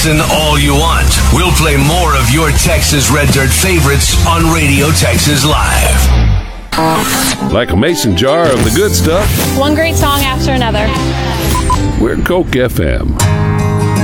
Listen all you want. We'll play more of your Texas Red Dirt favorites on Radio Texas Live. Like a mason jar of the good stuff. One great song after another. We're Coke FM.